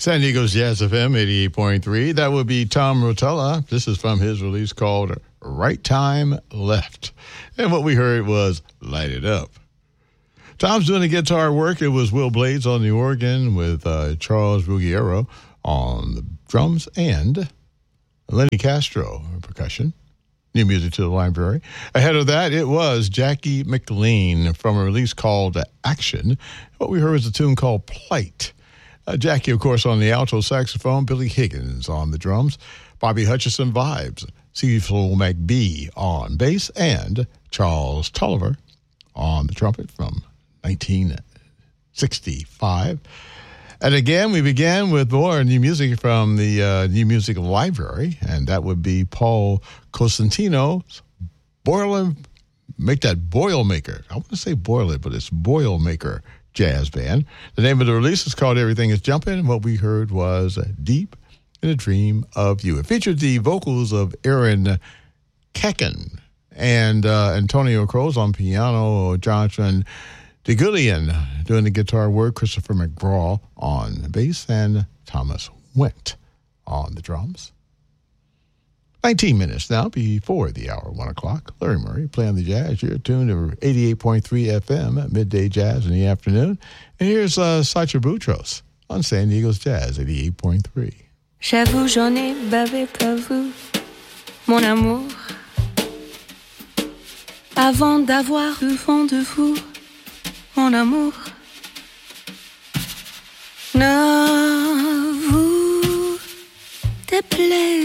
San Diego's Jazz FM 88.3. That would be Tom Rotella. This is from his release called Right Time Left. And what we heard was Light It Up. Tom's doing the guitar work. It was Will Blades on the organ with Charles Ruggiero on the drums and Lenny Castro on percussion. New music to the library. Ahead of that, it was Jackie McLean from a release called Action. What we heard was a tune called Plight. Jackie, of course, on the alto saxophone, Billy Higgins on the drums, Bobby Hutcherson vibes, Cecil McBee on bass, and Charles Tolliver on the trumpet from 1965. And again, we began with more new music from the New Music Library, and that would be Paul Cosentino's Boilermaker. I want to say Boiler, but it's Boilermaker Jazz Band. The name of the release is called Everything is Jumping, and what we heard was Deep in a Dream of You. It featured the vocals of Aaron Kecken and Antonio Cruz on piano, Jonathan DeGulian doing the guitar work, Christopher McGraw on bass, and Thomas Went on the drums. 19 minutes now before the hour, 1 o'clock. Larry Murray playing the jazz. You're tuned to 88.3 FM at Midday Jazz in the afternoon. And here's Sacha Boutros on San Diego's Jazz 88.3. J'avoue, j'en ai bavé pas vous, mon amour. Avant d'avoir eu vent de vous, mon amour, ne vous déplaise